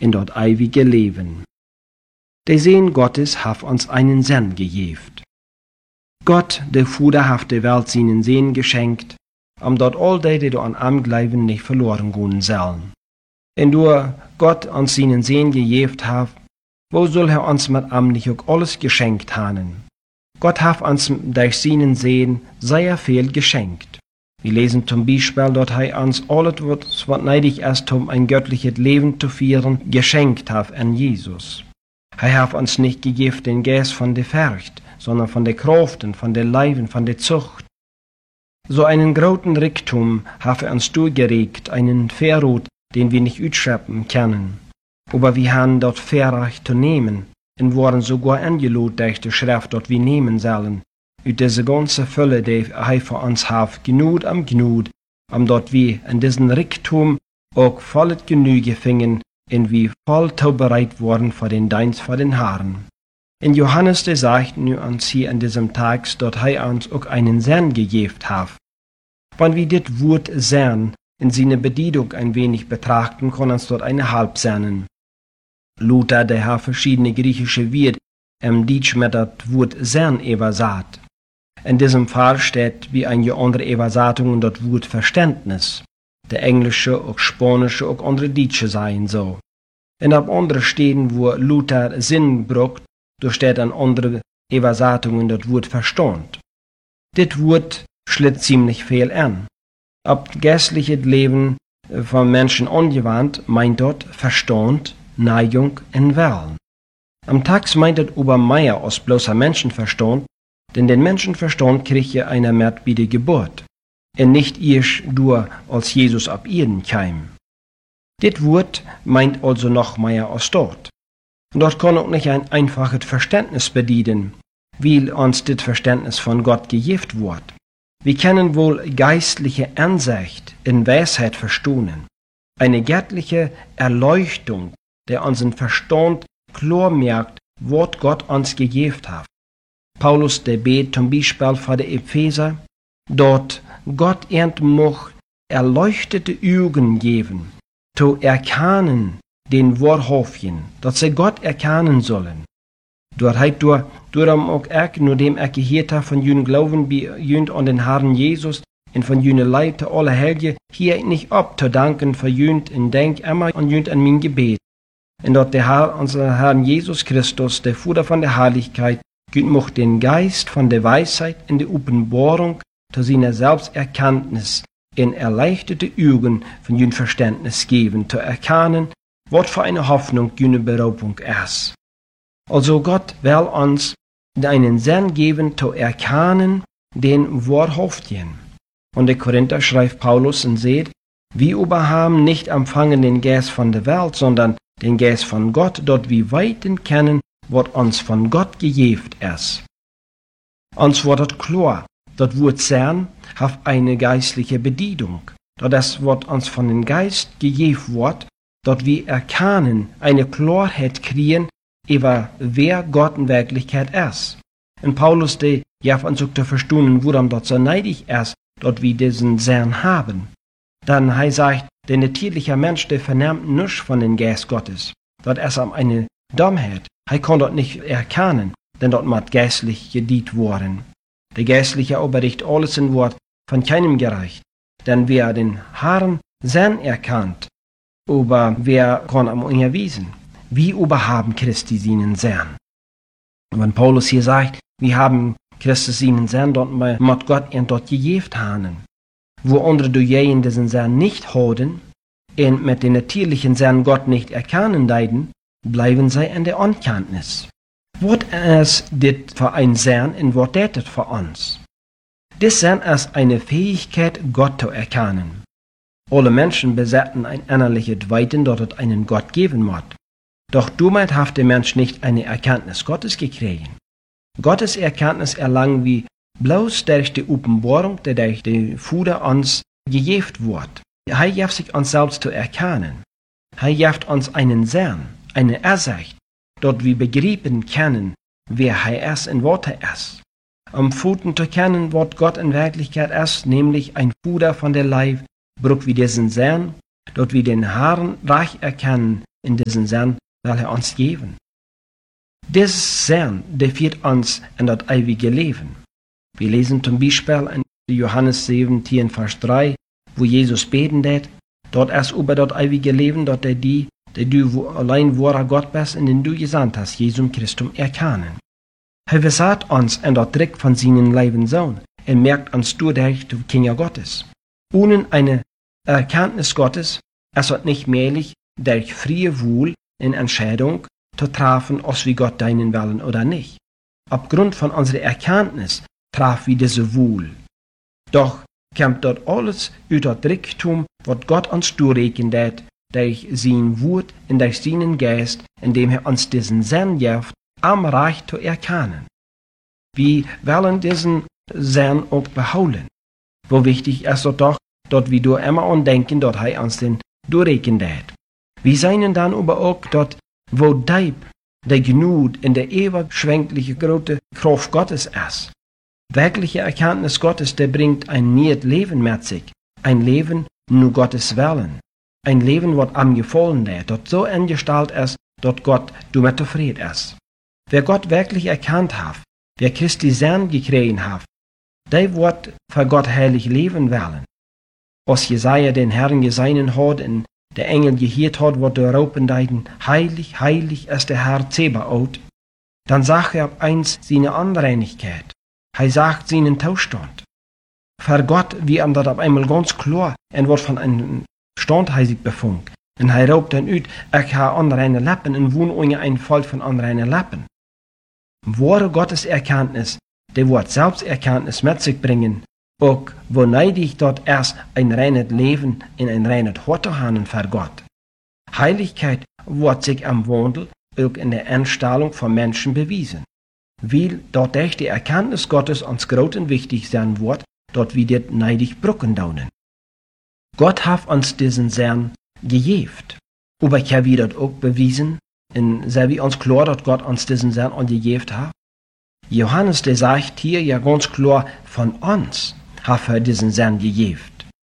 in dort ewige Leben. Der Sehn Gottes hat uns einen Sehn gegeben. Gott, der Vater, hat der Welt seinen Sehn geschenkt, dort all die an am Glauben nicht verloren gehen sollen. Und durch Gott uns seinen Sehn gegeben hat, wo soll er uns mit am nicht auch alles geschenkt haben? Gott hat uns durch seinen Sehn sehr viel geschenkt. Wir lesen zum Beispiel, dass er uns alles, was nötig ist, um ein göttliches Leben zu führen, geschenkt hat an Jesus. Er hat uns nicht gegeben den Geist von der Furcht, sondern von der Kraft und von der Leben, von der Zucht. So einen großen Reichtum hat er uns durchgeregt, einen Verrot, den wir nicht ausschöpfen können. Aber wir haben dort Verrecht zu nehmen und waren sogar angelohnt durch die Schrift, dort wir nehmen sollen. Uit diese ganze Fülle, die er für uns hat, genug, dort wir in diesen Reichtum auch voll Genüge fingen, und wir voll bereit worden für den Dienst für den Herrn. In Johannes, der sagt nu uns hier an diesem Tag, dort er uns auch einen Sehn gegeben hat. Wenn wir das Wort Sehn in seiner Bedienung ein wenig betrachten, können uns dort eine Halbsehnen. Luther, der hat verschiedene griechische Wörter im Deutsch mit das Wort Sehn übersat. In diesem Fall steht wie eine andere Übersetzung das Wort Verständnis. Der englische, auch spanische, auch andere deutsche seien so. Und auf andere Stellen, wo Luther Sinn braucht, da steht an andere Übersetzungen das Wort Verstand. Das Wort schlitt ziemlich viel an. Ob geistliches Leben von Menschen angewandt, meint dort Verstand, Neigung und Willen. Am Tag meint es aber mehr als bloßer Menschenverstand, denn den Menschenverstand kriegt ja einer mit bei der Geburt, und nicht erst durch, als Jesus ab Erden kam. Dit Wort meint also noch mehr als dort. Und dort kann auch nicht ein einfaches Verständnis bedienen, weil uns das Verständnis von Gott gegeben wird. Wir können wohl geistliche Ansicht in Weisheit verstehen, eine göttliche Erleuchtung, der unseren Verstand klar merkt, was Gott uns gegeben hat. Paulus, der bet zum Beispiel für die Epheser, dort Gott mag erleuchtete Augen geben, zu erkennen den Wahrhaftigen, dass sie Gott erkennen sollen. Dort hat darum auch nur dem gehört hat von jünen Glauben bei jünt an den Herrn Jesus und von jünen Leute alle Helge hier nicht ab zu danken für jünt und denk immer an jünt an mein Gebet. Und dort der Herr, unser Herrn Jesus Christus, der Vater von der Herrlichkeit, gibt noch den Geist von der Weisheit in der Offenbarung zu seiner Selbsterkenntnis in erleichterte Augen von jün Verständnis geben, zu erkennen, was für eine Hoffnung jüne Beraubung ist. Also Gott will uns einen Sinn geben, zu erkennen den Wahrhaftigen. Und der Korinther schreibt Paulus und sagt, wir aber haben nicht empfangen den Geist von der Welt, sondern den Geist von Gott, dort wir weiten kennen, was uns von Gott gegeben ist. Uns wird klar, das Wort Sehn hat eine geistliche Bedienung. Das, was uns von dem Geist gegeben wird, dort wir erkennen, eine Klarheit kriegen, über wer Gott in Wirklichkeit ist. Und Paulus, der ja uns auch zu verstehen, woran dort so neidig ist, dort wir diesen Sehn haben. Dann er sagt, der natürliche Mensch, der vernimmt nichts von dem Geist Gottes. Dort ist eine Dummheit. Er kann dort nicht erkennen, denn dort muss geistlich gedient worden. Der Geistliche aber richt alles in Wort von keinem gereicht. Denn wer den Herrn Sehn erkannt, aber wer kann am unterwiesen? Wie aber haben Christi seinen Sehn? Und wenn Paulus hier sagt, wir haben Christus seinen Sehn, dort muss Gott ihn dort gegeben haben. Wo andere diejenigen diesen Sehn nicht haben und mit den natürlichen Sehn Gott nicht erkennen leiden, bleiben sie in der Unkenntnis. Was ist dit für ein Sehn und was ist das für uns? Das Sehn ist eine Fähigkeit, Gott zu erkennen. Alle Menschen besitzen ein innerliches Weiten, dort es einen Gott geben muss. Doch damit hat der Mensch nicht eine Erkenntnis Gottes gekriegt. Gottes Erkenntnis erlangen wir bloß durch die Offenbarung, die durch den Vater uns gegeben wird. Er hilft sich uns selbst zu erkennen. Er hilft uns einen Sehn, eine Ersicht, dort wir begreifen können, wer er ist und was er ist. Um Futen zu kennen, was Gott in Wirklichkeit ist, nämlich ein Vater von der Leib, braucht wir diesen Sehn, dort wir den Herrn reich erkennen, in diesen Sern will er uns geben. Dieses Sern, der führt uns in das ewige Leben. Wir lesen zum Beispiel in Johannes 17, Vers 3, wo Jesus beten hat, dort erst über das ewige Leben, dort der du allein wahrer Gott bist, in den du gesandt hast, Jesum Christum erkennen. Er versagt uns in das Dreck von seinen Leben Sohn. Er merkt uns durch die Kinder Gottes. Ohne eine Erkenntnis Gottes ist es nicht möglich, durch freie Wohl in Entscheidung zu treffen, ob wir Gott dienen wollen oder nicht. Aufgrund von unserer Erkenntnis treffen wir diese Wohl. Doch kommt dort alles über das Reichtum, was Gott uns durchrechnet hat, durch sein Wort und durch seinen Geist, indem er uns diesen Sinn gibt, am Reich zu erkennen. Wir wollen diesen Sinn auch behalten. Wo wichtig ist es doch, dort wir durch immer denken, dort er uns den durchrechnet hat. Wir sehen dann aber auch dort, wo der Gnut in der ewig schwenkliche große Kraft Gottes ist. Wirkliche Erkenntnis Gottes, der bringt ein neues Leben mit sich. Ein Leben nur Gottes Willen. Ein Leben, was am gefallen ist, dort so eingestellt ist, dort Gott damit zufrieden ist. Wer Gott wirklich erkannt hat, wer Christi Sinn gekriegt hat, der wird für Gott herrlich leben wollen. Als Jesaja den Herrn gesehen hat und der Engel gehört hat, wird der Raupen deuten, heilig, heilig ist der Herr Zebaoth, dann sagt er eins seine Unreinigkeit. Er sagt seinen Zustand. Für Gott, wie ihm das auf einmal ganz klar, und wird von einem Standheisig befunkt. Und er raubt dann ut, ich habe unreine Lappen und wohne ohne ein Volk von unreinen Lappen. Wahre Gottes Erkenntnis, der wird Selbsterkenntnis mit sich bringen, auch wo neidig dort erst ein reines Leben in ein reines Hort haben für Gott. Heiligkeit wird sich am Wandel auch in der Einstellung von Menschen bewiesen. Weil dort durch die Erkenntnis Gottes uns groß und wichtig sein wird, dort wir das neidig brücken daunen. Gott hat uns diesen Sern gegeben. Aber ich habe das auch bewiesen, und sehr wie uns klar, dass Gott uns diesen Sern gegeben hat. Johannes, der sagt hier ja ganz klar, von uns hat er diesen Sern gegeben.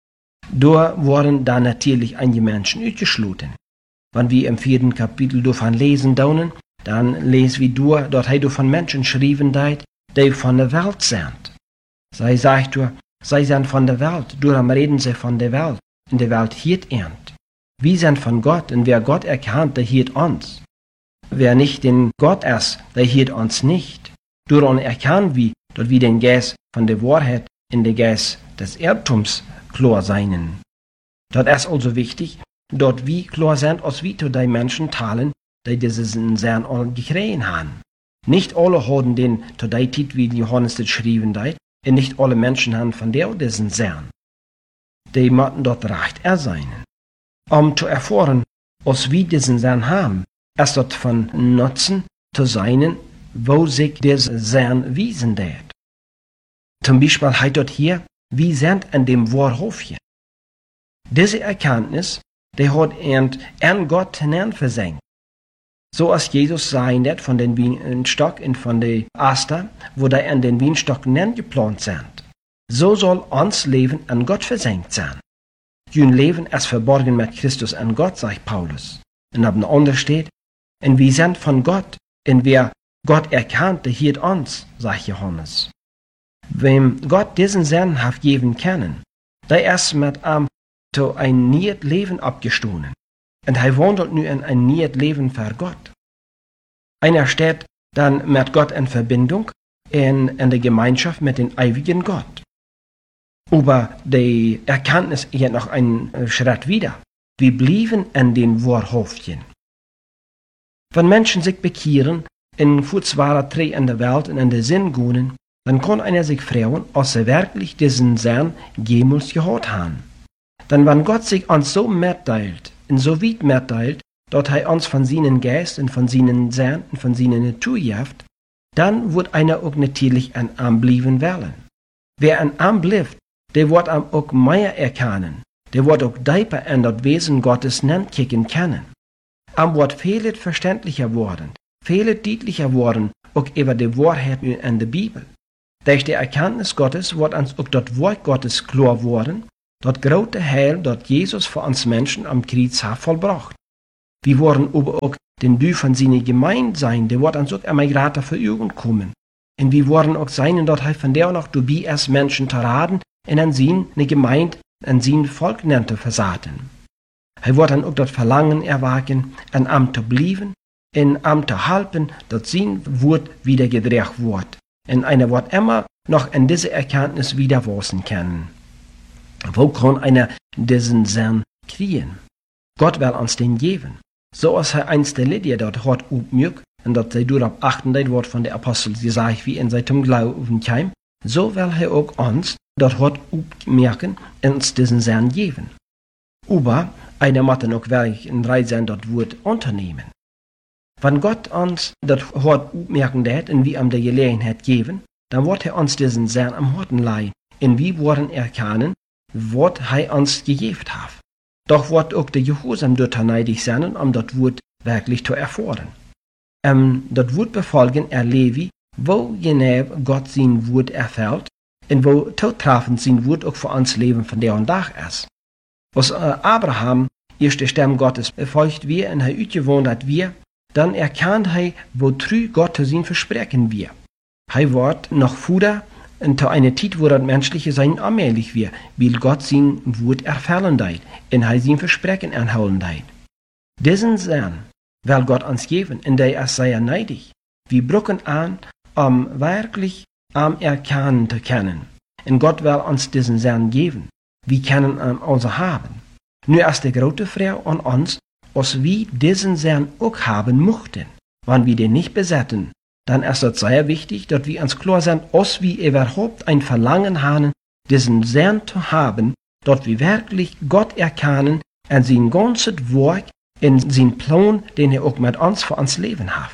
Da wurden dann natürlich einige Menschen ausgeschlossen. Wenn wir im 4. Kapitel davon lesen daunen, dann lesen wir durch, dort er von Menschen schrieben hat, die von der Welt sind. Sie sagt, sie sind von der Welt, darum reden sie von der Welt, und die Welt hielt ernt. Wir sind von Gott, und wer Gott erkannt, der hielt uns. Wer nicht den Gott ist, der hielt uns nicht. Darum erkennen wir, dass wir den Geist von der Wahrheit in den Geist des Irrtums klar seien. Das ist also wichtig, dass wir klar sind, als wir zu den Menschen teilen, die diesen Sern all gekriegt haben. Nicht alle haben den zu der Zeit, wie Johannes das geschrieben hat, und nicht alle Menschen haben von diesen Sern. Die müssen dort recht sein. Zu erfahren, was wir diesen Sern haben, ist dort von Nutzen zu sein, wo sich dieser Sern wiesen wird. Zum Beispiel heißt dort hier, wir sind an dem Wahrhofje. Diese Erkenntnis, die hat an Gott hinein versenkt. So als Jesus sein wird von den Weinstock und von den Aster, wo die an den Weinstock geplant sind. So soll uns Leben an Gott versenkt sein. Jün Leben ist verborgen mit Christus an Gott, sagt Paulus. Und ab andere steht, und wir sind von Gott, und wer Gott erkannt, der hielt uns, sagt Johannes. Wem Gott diesen Sinn hat geben können, der ist mit ihm zu ein neues Leben abgestoßen. Und er wandelt nu in ein neues Leben für Gott. Einer steht dann mit Gott in Verbindung, in der Gemeinschaft mit dem ewigen Gott. Aber die Erkenntnis geht noch einen Schritt wieder. Wir blieben in den Wahrhofchen. Wenn Menschen sich bekehren, in kurzweiler Dreh in der Welt und in der Sinn gehen, dann kann einer sich fragen, ob sie wirklich diesen Sinn jemals gehört haben. Denn wenn Gott sich uns so mitteilt, und so weit mitteilt, dass er uns von seinen Geist und von seinen Sinn und von seiner Natur gibt, dann wird einer auch natürlich an ihm bleiben wollen. Wer an ihm bleibt, der wird ihm auch mehr erkennen, der wird auch tiefer in das Wesen Gottes kicken können. Am wird vieles verständlicher worden, vieles deutlicher worden, auch über die Wahrheit in der Bibel. Durch die Erkenntnis Gottes wird uns auch das Wort Gottes klar worden, das große Heil, das Jesus für uns Menschen am Kreuz hat vollbracht. Wir worden aber auch den Du von seiner Gemeinde sein, der wird uns auch einmal gerade für Augen kommen. Und wir worden auch sein, dort halt von der noch du bi als Menschen zu raten, und an sie eine Gemeinde, an sie ein Volk nennt versaten. Er wird dann auch das Verlangen erwachen, an Amt zu blieben, in Amt zu halten, dat sein Wort wieder gedreht wird. Und einer wird immer noch in diese Erkenntnis wieder wachsen können. Wo kann einer diesen Sinn kriegen? Gott will uns den geben. So als er einst der Lydia dort hat aufmügt, und dat sie darauf achten, das Wort von der Apostel gesagt, wie in seinem Glauben kam, so will er auch uns dort hat aufmerken und uns diesen Sinn geben. Aber einer muss dann auch wirklich in Reisen dort Wort unternehmen. Wenn Gott uns das Wort aufmerken hat und wir ihm die Gelegenheit geben, dann wird er uns diesen Sinn am Horten leihen, und wir wollen erkennen, was er uns gegeben hat. Doch wird auch der Gehorsam dort neidig sein, um das Wort wirklich zu erfahren. Das Wort befolgen erlebe, wo genau Gott sein Wort erfällt und wo zutreffend sein Wort auch für uns Leben von der und Tag ist. Als Abraham erste Stimme Gottes befolgt wir und er uitgewohnt hat wir, dann erkannt er, wo treu Gott zu sein Versprechen wir. Er wird noch Fuder und zu einer Zeit, wo das menschliche Sein allmählich wird, weil Gott sein Wort erfüllen deit und er sein Versprechen anholen deit. Diesen Sinn will Gott uns geben, und der ist sehr neidig. Wir brauchen an, wirklich erkennen zu können. Und Gott will uns diesen Sinn geben. Wir können uns haben. Nur ist die große Frage an uns, als wir diesen Sinn auch haben möchten. Wenn wir den nicht besetzen, dann ist es sehr wichtig, dass wir uns klar sind, als wir überhaupt ein Verlangen haben, diesen Sinn zu haben, dass wir wirklich Gott erkennen und sein ganzes Werk in sein Plan, den er auch mit uns für uns Leben hat.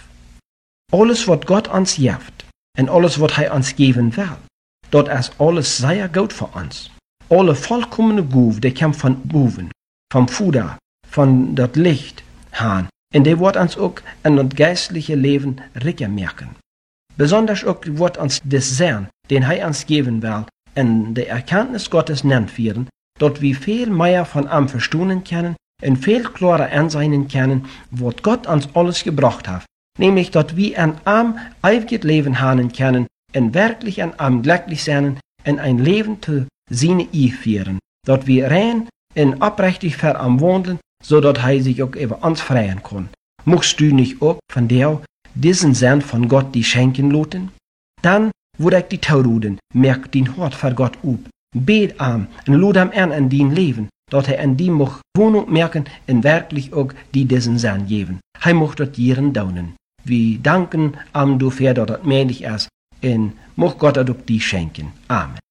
Alles, was Gott uns gibt und alles, was er uns geben will, dort ist alles sehr gut für uns. Alle vollkommene Gabe, die kommt von oben, vom Fuder, von das Licht haben. Und der wird uns auch in das geistliche Leben merken. Besonders auch wird uns das Sinn, den er uns geben will, in der Erkenntnis Gottes nennt werden, dort wir viel mehr von ihm verstehen können und viel klarer ansehen können, was Gott uns alles gebracht hat. Nämlich, dass wir an ihm ewiges Leben haben können und wirklich an ihm glücklich sein und ein Leben zu seine führen. Dass wir rein und aufrichtig für ihm wandeln, so dass er sich auch über uns freien kann. Möchtest du nicht auch von dir diesen Sinn von Gott die schenken lassen? Dann würde ich die Tauruden, merk dein Hort für Gott up, bet ihm und lud ihm an in dein Leben, dass er in die mocht Wohnung merken und wirklich auch die diesen Sinn geben. Er mocht dort ihren daunen. Wir danken ihm dafür, dass das möglich ist, und mocht Gott auch die schenken. Amen.